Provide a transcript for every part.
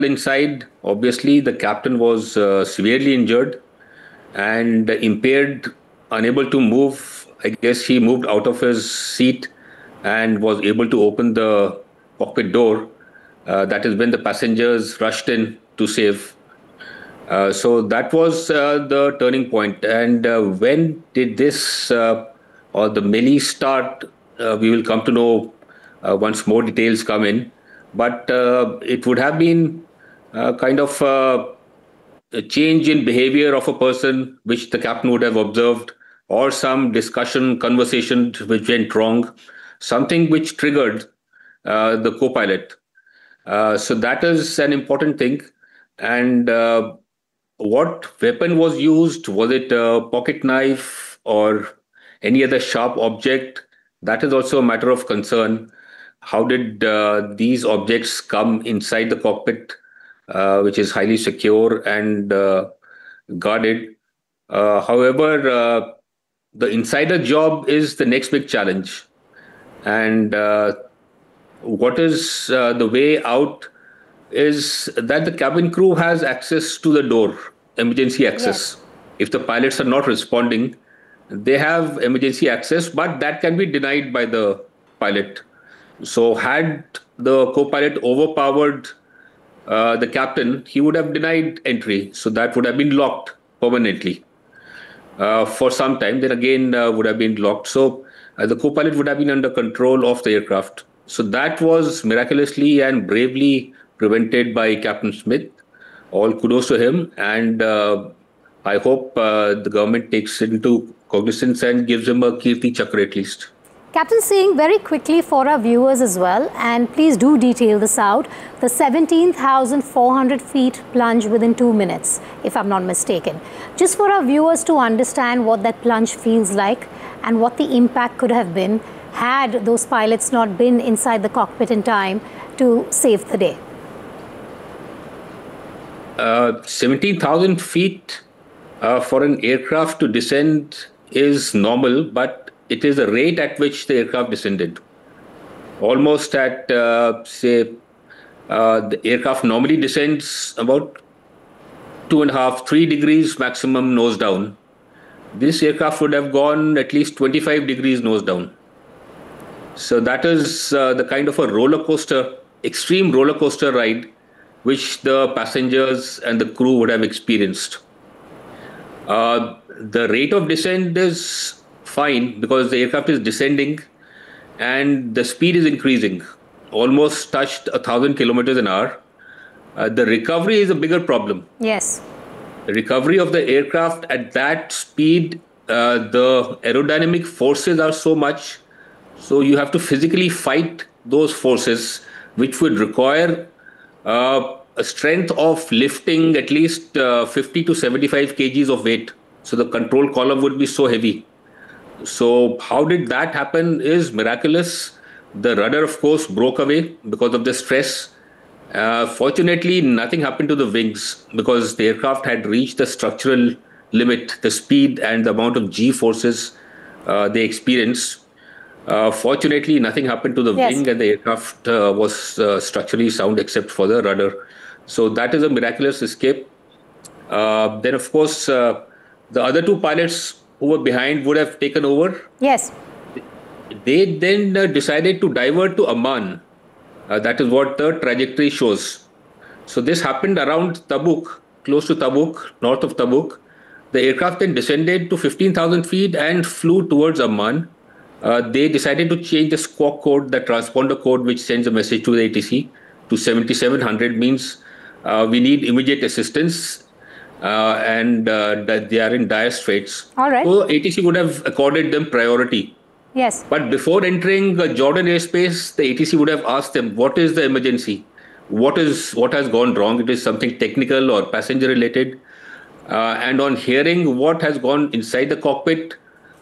inside. Obviously, the captain was severely injured and impaired, unable to move. I guess he moved out of his seat and was able to open the cockpit door. That is when the passengers rushed in to save. So that was the turning point. And when did this or the melee start? We will come to know once more details come in. But it would have been kind of a change in behavior of a person which the captain would have observed, or some discussion, conversation which went wrong, something which triggered the co pilot. So that is an important thing. And what weapon was used? Was it a pocket knife or any other sharp object? That is also a matter of concern. How did these objects come inside the cockpit, which is highly secure and guarded? However, the insider job is the next big challenge. And what is the way out is that the cabin crew has access to the door, emergency access. Yes. If the pilots are not responding, they have emergency access, but that can be denied by the pilot. So, had the co pilot overpowered the captain, he would have denied entry. So, that would have been locked permanently for some time. Then again, would have been locked. So, the co pilot would have been under control of the aircraft. So, that was miraculously and bravely prevented by Captain Smith. All kudos to him. And I hope the government takes it into cognizance and gives him a Kirti Chakra at least. Captain Singh, very quickly for our viewers as well, and please do detail this out, the 17,400 feet plunge within 2 minutes, if I'm not mistaken. Just for our viewers to understand what that plunge feels like and what the impact could have been had those pilots not been inside the cockpit in time to save the day. 17,000 feet for an aircraft to descend is normal, but it is the rate at which the aircraft descended. Almost at, the aircraft normally descends about 2.5, 3 degrees maximum nose down. This aircraft would have gone at least 25 degrees nose down. So that is the kind of a roller coaster, extreme roller coaster ride, which the passengers and the crew would have experienced. The rate of descent is fine because the aircraft is descending and the speed is increasing, almost touched 1,000 kilometers an hour. The recovery is a bigger problem. Yes. The recovery of the aircraft at that speed, the aerodynamic forces are so much, so you have to physically fight those forces, which would require a strength of lifting at least 50 to 75 kgs of weight. So the control column would be so heavy. So how did that happen is miraculous. The rudder, of course, broke away because of the stress. Fortunately, nothing happened to the wings because the aircraft had reached the structural limit, the speed and the amount of G forces they experienced. Fortunately, nothing happened to the wing and the aircraft was structurally sound except for the rudder. So that is a miraculous escape. Then, of course, the other two pilots who were behind would have taken over. Yes. They then decided to divert to Amman. That is what the trajectory shows. So this happened around Tabuk, close to Tabuk, north of Tabuk. The aircraft then descended to 15,000 feet and flew towards Amman. They decided to change the squawk code, the transponder code, which sends a message to the ATC, to 7700, means we need immediate assistance. And that they are in dire straits. All right. So ATC would have accorded them priority. Yes. But before entering Jordan airspace, the ATC would have asked them, what is the emergency? What has gone wrong? It is something technical or passenger related. And on hearing what has gone inside the cockpit,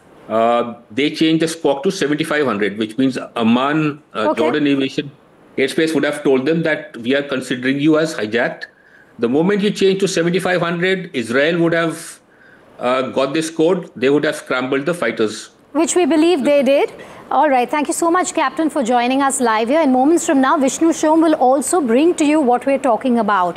they changed the squawk to 7500, which means Amman, Jordan Aviation Airspace would have told them that we are considering you as hijacked. The moment you change to 7500, Israel would have got this code. They would have scrambled the fighters. Which we believe they did. All right. Thank you so much, Captain, for joining us live here. In moments from now, Vishnu Shom will also bring to you what we're talking about.